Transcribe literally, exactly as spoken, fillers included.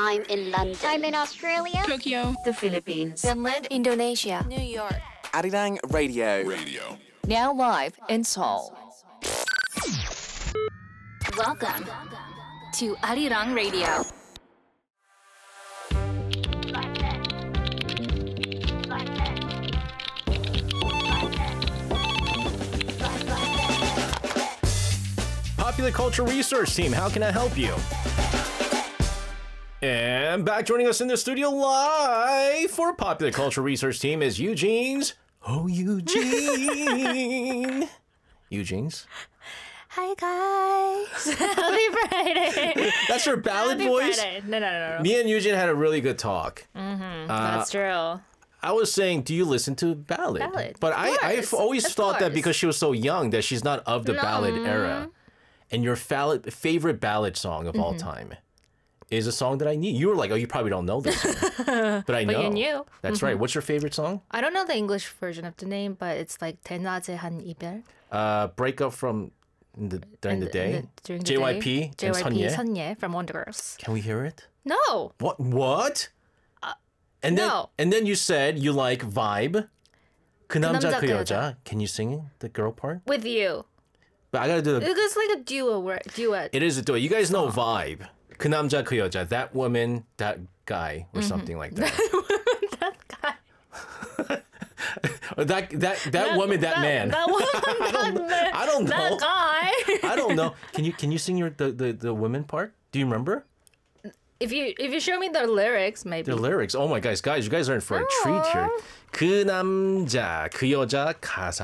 I'm in London. I'm in Australia. Tokyo. The Philippines. Finland, Indonesia, New York. Arirang Radio. Radio. now live in Seoul. Welcome to Arirang Radio. Popular Culture Research Team, how can I help you? And back joining us in the studio live for Popular Culture Research Team is Eugene's. Oh, Eugene. Eugene's. Hi guys. Happy Friday. That's your ballad Happy voice? Friday. No, no, no, no. Me and Eugene had a really good talk. Mm-hmm. Uh, That's true. I was saying, do you listen to ballad? Ballad. But Of I, I've course. always Of thought that course. because she was so young that she's not of the No. ballad era. And your fallad, favorite ballad song of Mm-hmm. all time is a song that I need. You were like, oh, you probably don't know this one. But I know. But you knew. That's right. What's your favorite song? I don't know the English version of the name, but it's like 대낮에 한 이별. Uh, break up from in the, during In the day. in the- during the J Y day. P and J Y P 선예. 선예 from Wonder Girls. Can we hear it? No. What? What? and then no. and then you said you like Vibe. 그 남자 남자 그 그 여자. Can you sing the girl part? With you. But I gotta do the. It's like a duo word. Duet. It is a duet. You guys know Vibe. 그 남자 그 여자. That woman, that guy, or something like that. that guy. Or that that that woman, that, man. That woman, that man. I don't know. That guy. I don't know. Can you can you sing your the, the, the women part? Do you remember? If you if you show me the lyrics, maybe. The lyrics. Oh my guys, guys, you guys are in for a treat here. 그 남자 그 여자 가사